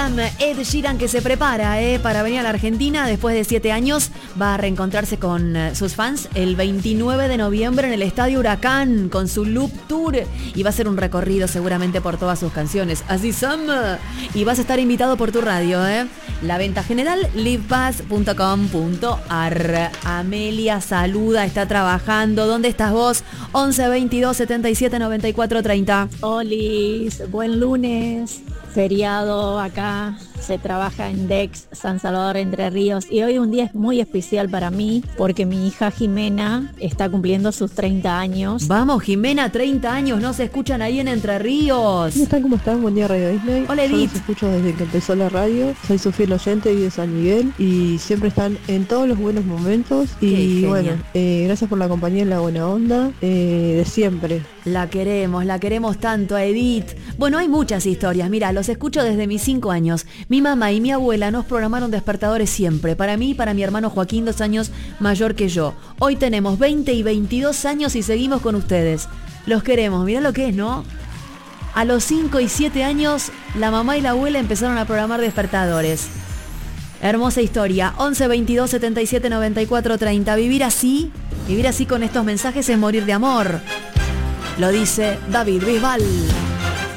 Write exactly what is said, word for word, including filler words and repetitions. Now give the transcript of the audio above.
Instagram, Ed Sheeran, que se prepara eh, para venir a la Argentina después de siete años. Va a reencontrarse con eh, sus fans el veintinueve de noviembre en el Estadio Huracán con su Loop Tour. Y va a ser un recorrido seguramente por todas sus canciones. Así son. Y vas a estar invitado por tu radio. Eh. La venta general, livepass punto com punto ar. Amelia saluda, está trabajando. ¿Dónde estás vos? once veintidós setenta y siete noventa y cuatro treinta. Olis, buen lunes, feriado acá, se trabaja en Dex, San Salvador, Entre Ríos, y hoy un día es muy especial para mí porque mi hija Jimena está cumpliendo sus treinta años. Vamos, Jimena, treinta años, no se escuchan ahí en Entre Ríos. ¿Cómo están? ¿Cómo están? Buen día, Radio Disney. Hola, Edith. Yo los escucho desde que empezó la radio, soy su fiel oyente y de San Miguel, y siempre están en todos los buenos momentos, y bueno, eh, gracias por la compañía y la buena onda eh, de siempre. La queremos, la queremos tanto a Edith. Bueno, hay muchas historias, mira, los escucho desde mis cinco años. Mi mamá y mi abuela nos programaron despertadores siempre, para mí y para mi hermano Joaquín, dos años mayor que yo. Hoy tenemos veinte y veintidós años y seguimos con ustedes. Los queremos, mirá lo que es, ¿no? A los cinco y siete años, la mamá y la abuela empezaron a programar despertadores. Hermosa historia. once veintidós setenta y siete noventa y cuatro treinta. Vivir así, vivir así con estos mensajes es morir de amor. Lo dice David Bisbal.